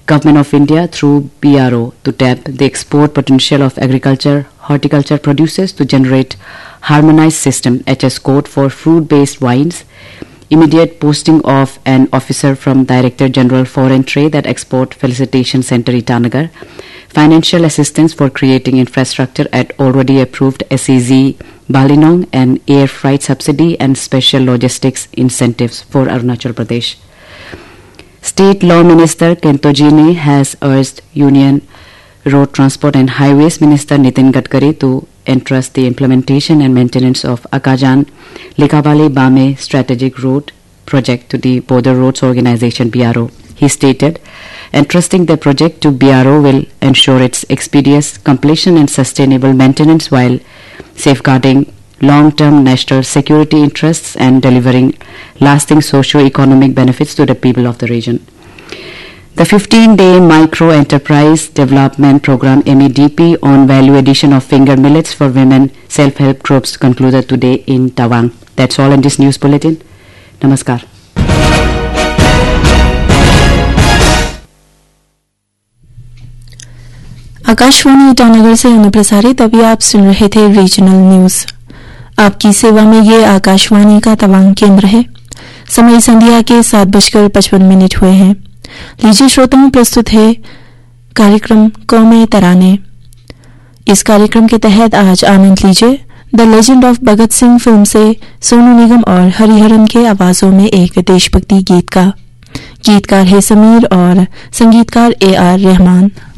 Government of India through BRO to tap the export potential of agriculture, horticulture producers to generate harmonized system HS code for fruit-based wines, immediate posting of an officer from Director General Foreign Trade at Export Facilitation Center Itanagar, financial assistance for creating infrastructure at already approved SEZ Balinong, and air freight subsidy and special logistics incentives for Arunachal Pradesh. State Law Minister Kento Jine has urged Union Road Transport and Highways Minister Nitin Gadkari to entrust the implementation and maintenance of Akajan Likawali Bame Strategic Road Project to the Border Roads Organization BRO. He stated, entrusting the project to BRO will ensure its expeditious completion and sustainable maintenance while safeguarding long-term national security interests and delivering lasting socio-economic benefits to the people of the region. The 15-day Micro Enterprise Development Program MEDP on value addition of finger millets for women self-help groups concluded today in Tawang. That's all in this news bulletin. Namaskar. Akashvani Itanagar से अनुप्रसारित अभी आप सुन रहे थे regional news. आपकी सेवा में ये आकाशवाणी का तवांग केंद्र है। समय संध्या के 7:55 हुए हैं। लीजिए श्रोताओं, प्रस्तुत है कार्यक्रम कौमे तराने। इस कार्यक्रम के तहत आज आनंद लीजिए the legend of Bhagat Singh film से सोनू निगम और हरिहरन के आवाजों में एक देशभक्ति गीत का। गीतकार है समीर और संगीतकार AR रहमान।